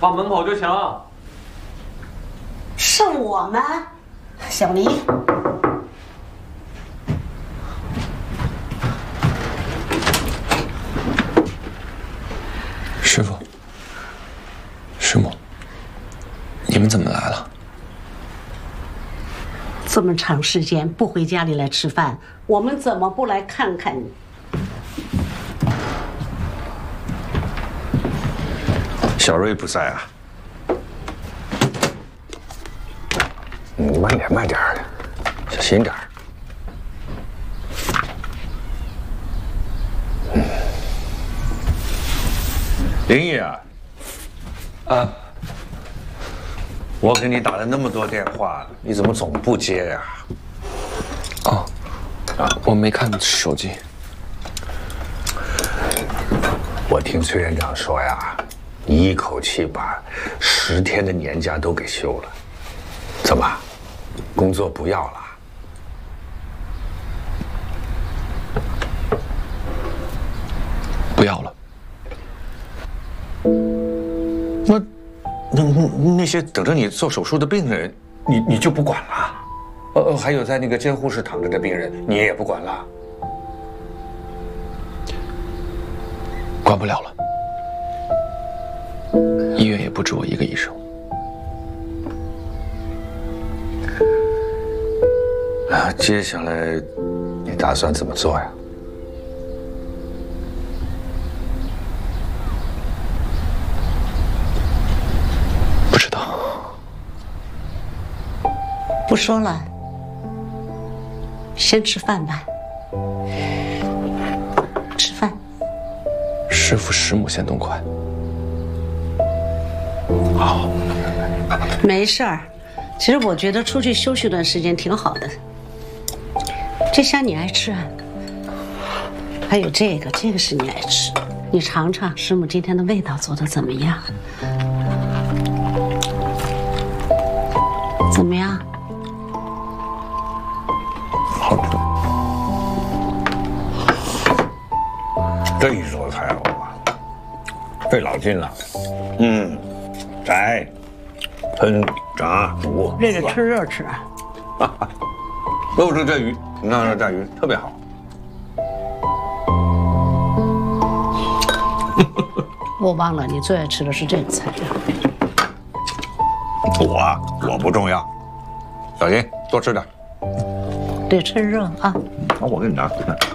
放门口就行。 是我们，小黎。 师傅，师母，你们怎么来了？ 这么长时间不回家里来吃饭，我们怎么不来看看你？ 小瑞不在啊。慢点，慢点，小心点。林毅啊，我给你打了那么多电话，你怎么总不接呀？ 我没看手机。 我听崔院长说呀，你一口气把10天的年假都给休了，怎么，工作不要了？ 不要了。 那些等着你做手术的病人，你就不管了？还有在那个监护室躺着的病人，你也不管了？ 管不了了。医院也不止我一个医生。 接下来你打算怎么做呀？ 不知道。 不说了，先吃饭吧。吃饭。 师傅师母先动筷。 好。 没事儿，其实我觉得出去休息段时间挺好的。这虾你爱吃啊？还有这个是你爱吃，你尝尝师母今天的味道做的怎么样？怎么样？ 好吃。这一桌菜费老劲了。摘、烹、炸、煮， 这个趁热吃啊。 肉质这鱼，那这鱼特别好。 我忘了你最爱吃的是这个菜。 我不重要，小心多吃点。 得趁热啊。 我给你拿。